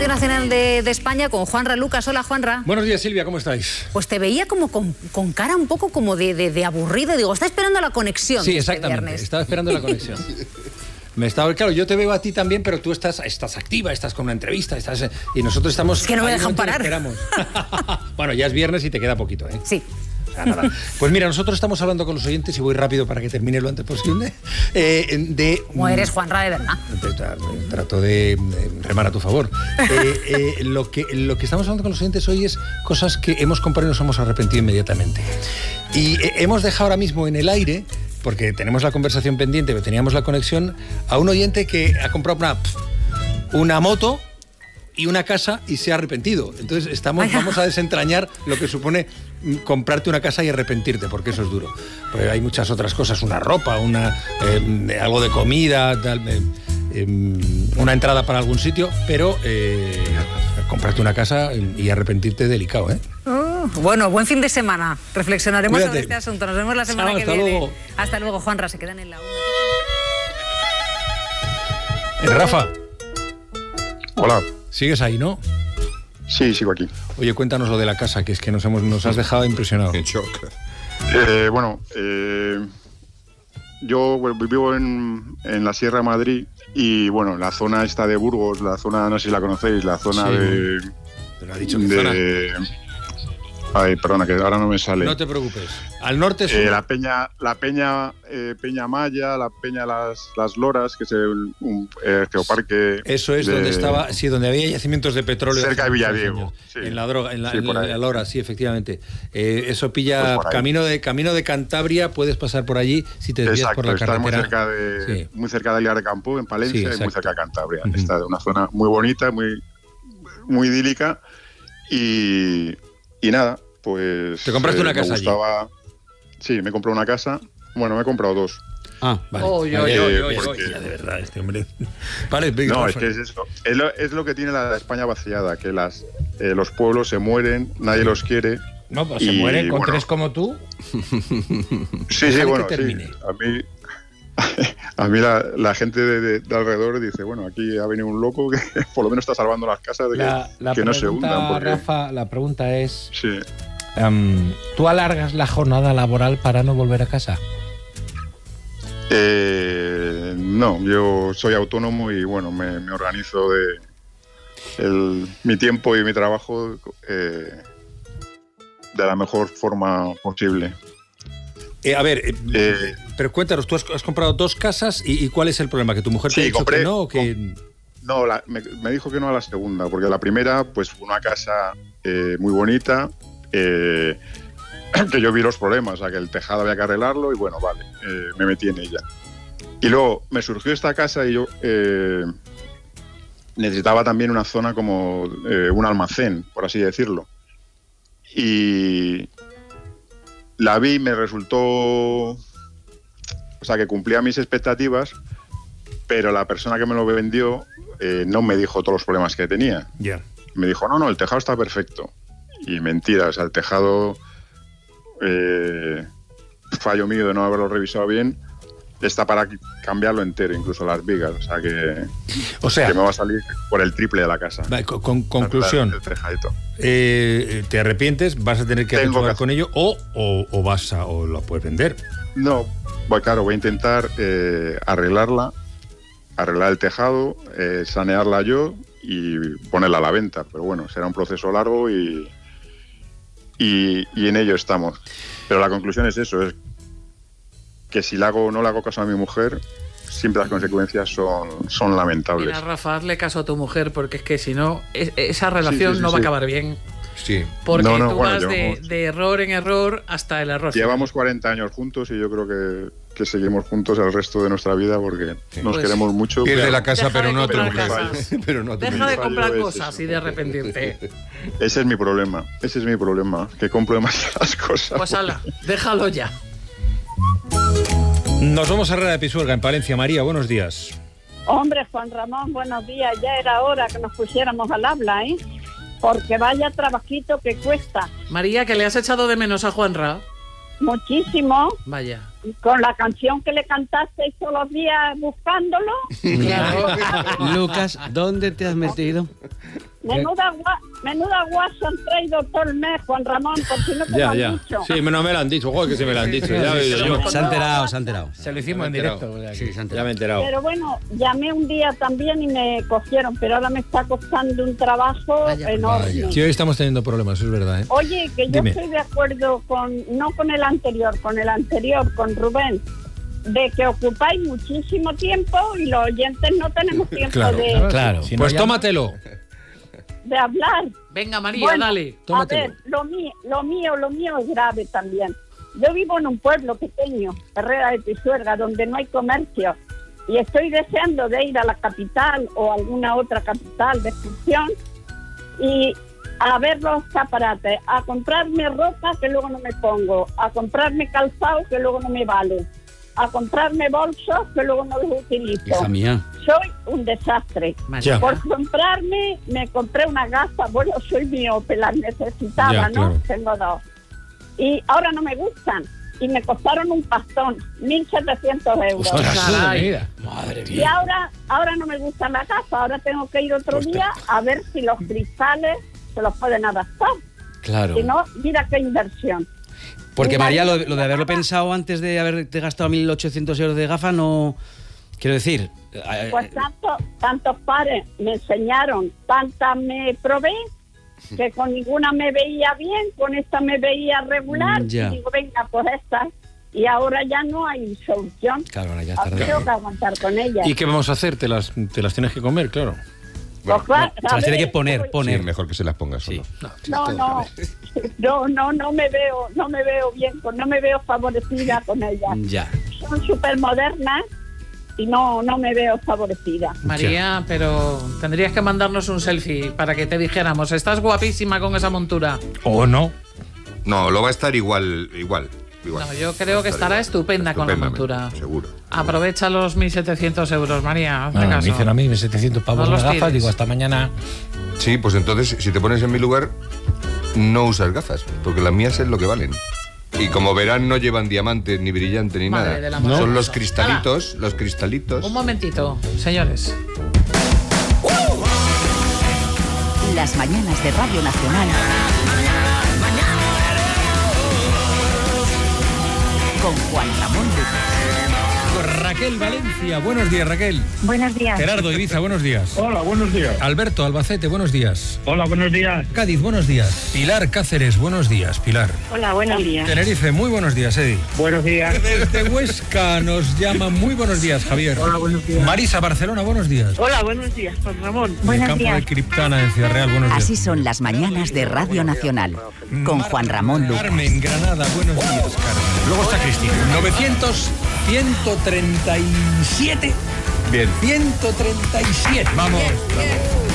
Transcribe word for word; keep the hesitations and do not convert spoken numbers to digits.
Radio Nacional de, de España con Juanra Lucas. Hola, Juanra. Buenos días, Silvia, ¿cómo estáis? Pues te veía como con, con cara un poco como de, de, de aburrido. Digo, está esperando la conexión. Sí, exactamente, este estaba esperando la conexión. Me estaba, claro, yo te veo a ti también, pero tú estás, estás activa, estás con una entrevista, estás y nosotros estamos... Es que no me dejan parar. Esperamos. Bueno, ya es viernes y te queda poquito, ¿eh? Sí. O sea, nada. Pues mira, nosotros estamos hablando con los oyentes, y voy rápido para que termine lo antes posible, eh, de... Como eres Juanra, de verdad. Trato de remar a tu favor. Eh, eh, lo, que, lo que estamos hablando con los oyentes hoy es cosas que hemos comprado y nos hemos arrepentido inmediatamente. Y eh, hemos dejado ahora mismo en el aire, porque tenemos la conversación pendiente, pero teníamos la conexión, a un oyente que ha comprado una, una moto y una casa y se ha arrepentido. Entonces estamos, vamos a desentrañar lo que supone comprarte una casa y arrepentirte, porque eso es duro. Pues hay muchas otras cosas, una ropa, una eh, algo de comida, tal, eh, eh, una entrada para algún sitio, pero eh, comprarte una casa y arrepentirte delicado, ¿eh? Oh, bueno, buen fin de semana. Reflexionaremos Cuídate. sobre este asunto. Nos vemos la semana Chao, que hasta viene. Luego. Hasta luego, Juanra. Se quedan en la una. Eh, Rafa. Hola. ¿Sigues ahí, no? Sí, sigo aquí. Oye, cuéntanos lo de la casa, que es que nos hemos nos has dejado impresionado. En shock. Eh, bueno, eh, yo vivo en, en la Sierra de Madrid y, bueno, la zona esta de Burgos, la zona, no sé si la conocéis, la zona Sí. de... ¿Te lo ha dicho qué de, zona? Ay, perdona, que ahora no me sale. No te preocupes. Al norte es Eh, una- la peña, la peña, eh, Peña Maya, la peña las, las Loras, que es el, un eh, geoparque. Eso es de- donde estaba, sí, donde había yacimientos de petróleo. Cerca de hace muchos Villadiego, años. sí. En la droga, en la, Sí, en por la- ahí. la Lora, sí, efectivamente. Eh, eso pilla Pues por ahí. camino de camino de Cantabria, puedes pasar por allí si te desvías Exacto, por la está muy carretera. cerca de Sí. muy cerca de Aguilar de Campo, en Sí, Palencia, y muy exacto. cerca de Cantabria. Ujú. Está de una zona muy bonita, muy, muy idílica y, y nada, pues... ¿Te compraste una me casa allí? gustaba- Sí, me compré una casa. Bueno, me he comprado dos. Ah, vale. Oy, Vale, oy, oy, eh, oy, porque- oy. ya, de verdad, este hombre. Vale, venga, No, Rafa. es que es eso. Es lo, es lo que tiene la España vaciada, que las, eh, los pueblos se mueren, nadie los quiere. No, pues se Y, mueren con bueno. tres como tú. Sí, sí, Déjale bueno, que sí. termine. A mí, a mí la, la gente de, de- de alrededor dice, bueno, aquí ha venido un loco que por lo menos está salvando las casas de que, La, la que no se pregunta, hundan. Porque, Rafa, la pregunta es, sí. em, ¿tú alargas la jornada laboral para no volver a casa? Eh, no, yo soy autónomo y bueno, me, me organizo de el, mi tiempo y mi trabajo eh, de la mejor forma posible. Eh, a ver, eh, Eh, pero cuéntanos, tú has, has comprado dos casas y, y ¿cuál es el problema? ¿Que tu mujer te Sí, ha dicho compré- que no o que...? No, la- me, me dijo que no a la segunda, porque la primera, pues una casa eh, muy bonita, eh, que yo vi los problemas, o sea, que el tejado había que arreglarlo y bueno, vale, eh, me metí en ella. Y luego me surgió esta casa y yo eh, necesitaba también una zona como eh, un almacén, por así decirlo. Y la vi, me resultó, o sea, que cumplía mis expectativas, pero la persona que me lo vendió eh, no me dijo todos los problemas que tenía. Ya. Me dijo, no, no, el tejado está perfecto. Y mentira, o sea, el tejado, eh, fallo mío de no haberlo revisado bien, está para cambiarlo entero, incluso las vigas. O sea, que, O sea, que me va a salir por el triple de la casa. vale, con, con- conclusión, El tejadito. eh, te arrepientes, vas a tener que Tengo apechugar que- con ello o, o, o vas a, o lo puedes vender. No, pues claro, voy a intentar eh, arreglarla, arreglar el tejado, eh, sanearla yo y ponerla a la venta. Pero bueno, será un proceso largo y, y, y en ello estamos. Pero la conclusión es eso, es que si le hago, no le hago caso a mi mujer, siempre las consecuencias son, son lamentables. Mira, Rafa, hazle caso a tu mujer, porque es que si no, es- esa relación Sí, sí, sí, no va a sí. acabar bien. Sí. Porque No, no, tú bueno, vas de, llevamos- de error en error hasta el error. Llevamos cuarenta años juntos y yo creo que, que seguimos juntos el resto de nuestra vida porque nos Pues, queremos mucho. Pierde pero la casa, Deja pero de no tu comprar mujer. casas. Pero no te Deja de fallo comprar es cosas eso. y de arrepentirte. Ese es mi problema, ese es mi problema, que compro demasiadas cosas. Pues ala, déjalo ya. Nos vamos a Herrera de Pisuerga, en Palencia. María, buenos días. Hombre, Juan Ramón, buenos días. Ya era hora que nos pusiéramos al habla, ¿eh? Porque vaya trabajito que cuesta. María, que le has echado de menos a Juanra. Muchísimo. Vaya. Y con la canción que le cantaste todos los días buscándolo. Claro. Lucas, ¿dónde te has metido? Menuda, gua, menuda guasa han traído todo el mes, Juan Ramón, por si no te Ya, lo han ya. dicho. Sí, no me lo han dicho, joder, que se me lo han dicho. Ya he oído yo. Se ha enterado, se ha enterado. Se lo hicimos en Ya me he directo. enterado. o sea que- Sí, se ha Ya enterado. me he enterado. Pero bueno, llamé un día también y me cogieron, pero ahora me está costando un trabajo Vaya. enorme. Sí, hoy estamos teniendo problemas, es verdad, ¿eh? Oye, que yo Dime. estoy de acuerdo con, no con el anterior, con el anterior, con Rubén, de que ocupáis muchísimo tiempo y los oyentes no tenemos tiempo Claro, de, Claro. Si no Pues llama- tómatelo. de hablar. Venga, María, Bueno, dale. a tómatelo. ver, lo mío, lo mío, lo mío es grave también. Yo vivo en un pueblo pequeño, Herrera de Pisuerga, donde no hay comercio y estoy deseando de ir a la capital o alguna otra capital de excursión y a ver los escaparates, a comprarme ropa que luego no me pongo, a comprarme calzado que luego no me vale, a comprarme bolsos que luego no los utilizo. Hija mía. Soy un desastre. María. Ya. Por comprarme, me compré una gafas, bueno, soy miope, las necesitaba, Ya, ¿no? claro. Tengo dos. Y ahora no me gustan. Y me costaron un pastón, mil setecientos euros. Ostras, Caray. mira. Madre Y mía. ahora, ahora no me gustan las gafas, ahora tengo que ir otro día a ver si los cristales se los pueden adaptar. Claro. Si no, mira qué inversión. Porque Mi María, lo, marido lo de haberlo llamaba- pensado antes de haberte gastado mil ochocientos euros de gafas, no... Quiero decir... eh, Pues tanto, tantos pares me enseñaron, tantas me probé, que con ninguna me veía bien, con esta me veía regular, Mm, ya. y digo, venga, pues esta. Y ahora ya no hay solución. Claro, ahora ya es Ahora tarde. tengo que aguantar con ella. ¿Y qué vamos a hacer? Te las, te las tienes que comer, claro. Pues claro, Se las tiene que ¿sabes? poner, Voy- poner. Sí, mejor que se las pongas Sí. solo. No, no, no, no, no me veo, no me veo bien, con- no me veo favorecida con ella. Ya. Son súper modernas y no, no me veo favorecida. María, pero tendrías que mandarnos un selfie para que te dijéramos, estás guapísima con esa montura. ¿O no? No, lo va a estar igual, igual. igual. No, yo creo que Va a estar estará igual. estupenda con la Estupendamente, montura. Seguro. Aprovecha los mil setecientos euros, María. Hazme Ah, me caso. dicen a mí, me setecientos pavos No las los gafas, tires. digo, hasta mañana. Sí, pues entonces, si te pones en mi lugar, no usas gafas, porque las mías es lo que valen. Y como verán, no llevan diamantes, ni brillante, ni Madre nada. del amor Son los hermoso. cristalitos, los cristalitos. Un momentito, señores. Las mañanas de Radio Nacional con Juan Ramón Lucas. Raquel Valencia, buenos días, Raquel. Buenos días. Gerardo Ibiza, buenos días. Hola, buenos días. Alberto Albacete, buenos días. Hola, buenos días. Cádiz, buenos días. Pilar Cáceres, buenos días, Pilar. Hola, buenos días. Tenerife, muy buenos días, Edi. Buenos días. Desde Huesca nos llama muy buenos días, Javier. Hola, buenos días. Marisa, Barcelona, buenos días. Hola, buenos días, Juan Ramón. El Buenos campo días. de Criptana en Ciudad Real, buenos días. Así son las mañanas de Radio Nacional con Juan Ramón Lucas. Carmen, Granada, buenos días, Carmen. Luego está Cristina. novecientos, ciento treinta y siete. Bien. ciento treinta y siete. Vamos.